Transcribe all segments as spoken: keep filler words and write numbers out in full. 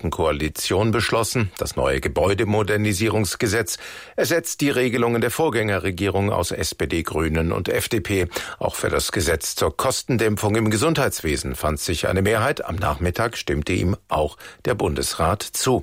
Großen Koalition beschlossen. Das neue Gebäudemodernisierungsgesetz ersetzt die Regelungen der Vorgängerregierung aus S P D, Grünen und F D P. Auch für das Gesetz zur Kostendämpfung im Gesundheitswesen fand sich eine Mehrheit. Am Nachmittag stimmte ihm auch der Bundesrat zu.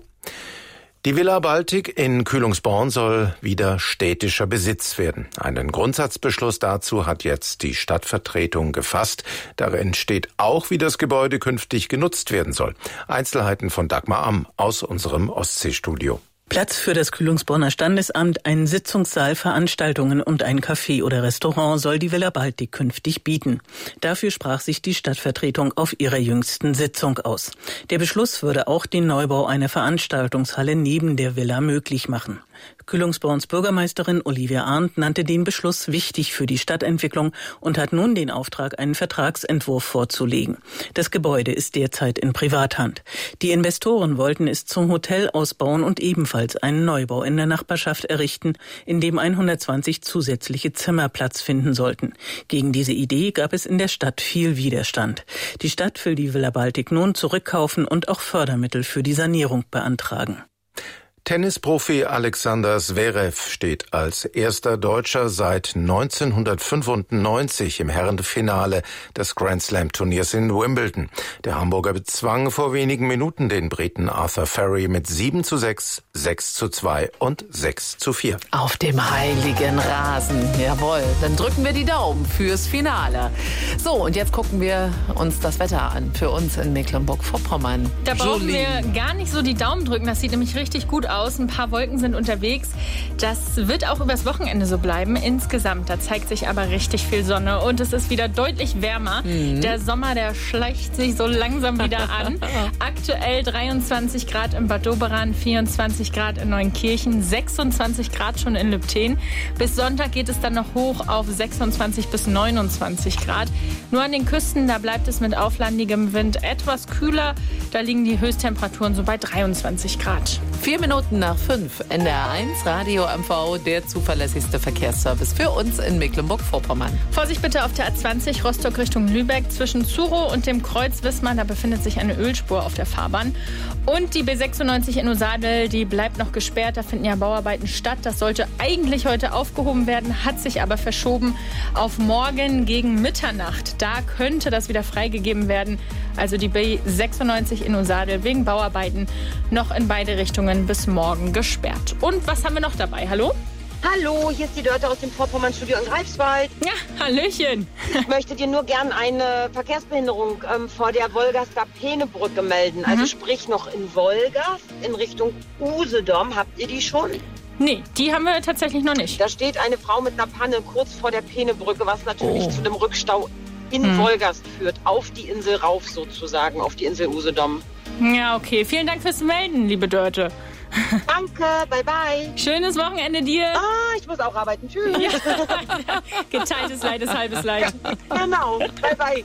Die Villa Baltic in Kühlungsborn soll wieder städtischer Besitz werden. Einen Grundsatzbeschluss dazu hat jetzt die Stadtvertretung gefasst. Darin steht auch, wie das Gebäude künftig genutzt werden soll. Einzelheiten von Dagmar Amm aus unserem Ostseestudio. Platz für das Kühlungsborner Standesamt, einen Sitzungssaal, Veranstaltungen und ein Café oder Restaurant soll die Villa Baltic künftig bieten. Dafür sprach sich die Stadtvertretung auf ihrer jüngsten Sitzung aus. Der Beschluss würde auch den Neubau einer Veranstaltungshalle neben der Villa möglich machen. Kühlungsborns Bürgermeisterin Olivia Arndt nannte den Beschluss wichtig für die Stadtentwicklung und hat nun den Auftrag, einen Vertragsentwurf vorzulegen. Das Gebäude ist derzeit in Privathand. Die Investoren wollten es zum Hotel ausbauen und ebenfalls einen Neubau in der Nachbarschaft errichten, in dem hundertzwanzig zusätzliche Zimmer Platz finden sollten. Gegen diese Idee gab es in der Stadt viel Widerstand. Die Stadt will die Villa Baltic nun zurückkaufen und auch Fördermittel für die Sanierung beantragen. Tennisprofi Alexander Zverev steht als erster Deutscher seit neunzehnhundertfünfundneunzig im Herrenfinale des Grand-Slam-Turniers in Wimbledon. Der Hamburger bezwang vor wenigen Minuten den Briten Arthur Ferry mit sieben zu sechs, sechs zu zwei und sechs zu vier. Auf dem heiligen Rasen, jawohl. Dann drücken wir die Daumen fürs Finale. So, und jetzt gucken wir uns das Wetter an für uns in Mecklenburg-Vorpommern. Da brauchen wir gar nicht so die Daumen drücken, das sieht nämlich richtig gut aus. Ein paar Wolken sind unterwegs. Das wird auch übers Wochenende so bleiben. Insgesamt, da zeigt sich aber richtig viel Sonne und es ist wieder deutlich wärmer. Mhm. Der Sommer, der schleicht sich so langsam wieder an. Aktuell dreiundzwanzig Grad in Bad Doberan, vierundzwanzig Grad in Neunkirchen, sechsundzwanzig Grad schon in Lübten. Bis Sonntag geht es dann noch hoch auf sechsundzwanzig bis neunundzwanzig Grad. Nur an den Küsten, da bleibt es mit auflandigem Wind etwas kühler. Da liegen die Höchsttemperaturen so bei dreiundzwanzig Grad. Vier Minuten nach fünf, N D R eins, Radio M V, der zuverlässigste Verkehrsservice für uns in Mecklenburg-Vorpommern. Vorsicht bitte auf der A zwanzig Rostock Richtung Lübeck zwischen Zurow und dem Kreuz Wismar, da befindet sich eine Ölspur auf der Fahrbahn. Und die B sechsundneunzig in Usadel, die bleibt noch gesperrt, da finden ja Bauarbeiten statt. Das sollte eigentlich heute aufgehoben werden, hat sich aber verschoben auf morgen gegen Mitternacht. Da könnte das wieder freigegeben werden. Also die B sechsundneunzig in Usadel wegen Bauarbeiten noch in beide Richtungen bis morgen gesperrt. Und was haben wir noch dabei? Hallo? Hallo, hier ist die Dörte aus dem Vorpommern-Studio in Greifswald. Ja, hallöchen. Ich möchte dir nur gern eine Verkehrsbehinderung ähm, vor der Wolgaster Peenebrücke melden. Mhm. Also sprich noch in Wolgast in Richtung Usedom. Habt ihr die schon? Nee, die haben wir tatsächlich noch nicht. Da steht eine Frau mit einer Panne kurz vor der Peenebrücke, was natürlich oh. zu dem Rückstau in mhm. Wolgast führt. Auf die Insel rauf sozusagen, auf die Insel Usedom. Ja, okay. Vielen Dank fürs Melden, liebe Dörte. Danke, bye bye. Schönes Wochenende dir. Ah, ich muss auch arbeiten. Tschüss. Ja, geteiltes Leid ist halbes Leid. Genau, bye bye.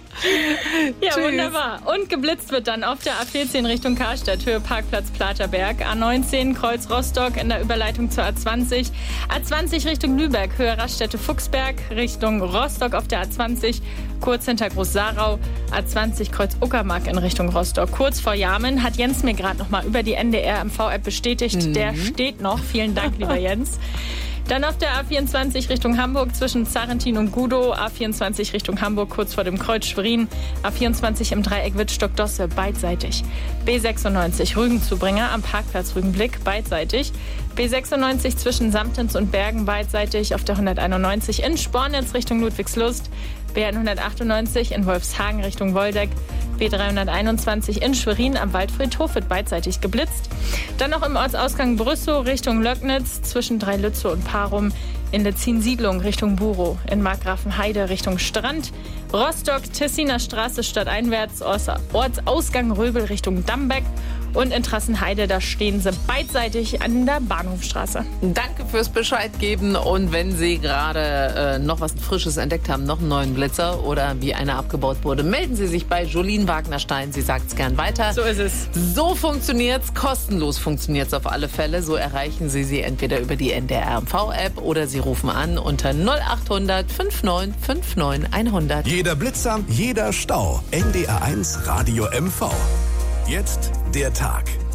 Ja, tschüss. Wunderbar. Und geblitzt wird dann auf der A vierzehn Richtung Karstadt, Höhe Parkplatz Platerberg, A neunzehn Kreuz Rostock in der Überleitung zur A zwanzig, A zwanzig Richtung Lübeck, Höhe Raststätte Fuchsberg, Richtung Rostock auf der A zwanzig, kurz hinter Groß-Sarau, A zwanzig Kreuz Uckermark in Richtung Rostock. Kurz vor Jamen hat Jens mir gerade noch mal über die N D R M V-App bestätigt. Mhm. Der steht noch. Vielen Dank, lieber Jens. Dann auf der A vierundzwanzig Richtung Hamburg zwischen Zarrentin und Gudow, A vierundzwanzig Richtung Hamburg kurz vor dem Kreuz Schwerin, A vierundzwanzig im Dreieck Wittstock-Dosse beidseitig, B sechsundneunzig Rügenzubringer am Parkplatz Rügenblick beidseitig, B sechsundneunzig zwischen Samtens und Bergen beidseitig auf der hunderteinundneunzig in Spornitz Richtung Ludwigslust, B hundertachtundneunzig in Wolfshagen Richtung Woldeck, B dreihunderteinundzwanzig in Schwerin am Waldfriedhof wird beidseitig geblitzt. Dann noch im Ortsausgang Brüssow Richtung Löcknitz zwischen Dreilützow und Parum, in Letzin-Siedlung Richtung Burow, in Markgrafenheide Richtung Strand, Rostock, Tessiner Straße stadteinwärts, Ortsausgang Röbel Richtung Dambeck und in Trassenheide, da stehen sie beidseitig an der Bahnhofstraße. Danke fürs Bescheid geben und wenn Sie gerade äh, noch was Frisches entdeckt haben, noch einen neuen Blitzer oder wie einer abgebaut wurde, melden Sie sich bei Jolien Wagnerstein, sie sagt es gern weiter. So ist es. So funktioniert's, kostenlos funktioniert's auf alle Fälle, so erreichen Sie sie entweder über die N D R M V-App oder Sie rufen an unter null achthundert neunundfünfzig neunundfünfzig hundert. Jeder Blitzer, jeder Stau. N D R eins Radio M V. Jetzt der Tag.